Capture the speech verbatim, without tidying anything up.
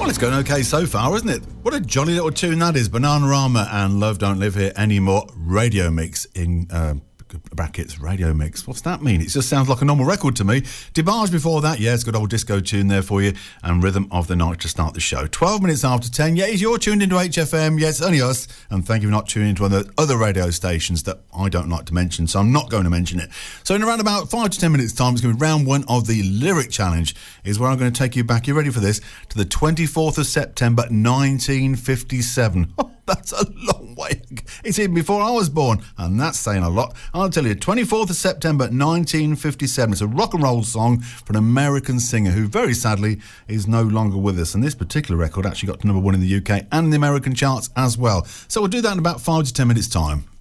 Well, it's going okay so far, isn't it? What a jolly little tune that is. Bananarama and Love Don't Live Here Anymore. Radio mix in... Uh, brackets, radio mix. What's that mean? It just sounds like a normal record to me. DeBarge before that, yeah, it's got old disco tune there for you, and Rhythm of the Night to start the show. twelve minutes after ten, yeah, you're tuned into H F M, yes, only us, and thank you for not tuning into other, other radio stations that I don't like to mention, so I'm not going to mention it. So in around about five to ten minutes time, it's going to be round one of the Lyric Challenge, is where I'm going to take you back, you ready for this, to the twenty-fourth of September nineteen fifty-seven. Oh, that's a long way. It's even before I was born, and that's saying a lot. I'll tell you, twenty-fourth of September nineteen fifty-seven. It's a rock and roll song for an American singer who very sadly is no longer with us, and this particular record actually got to number one in the U K and the American charts as well. So we'll do that in about five to ten minutes time.